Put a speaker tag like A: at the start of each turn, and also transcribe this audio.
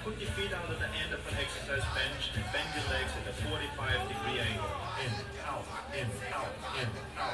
A: put your feet under the end of an exercise bench and bend your legs at a 45-degree angle. In, out, in, out, in, out.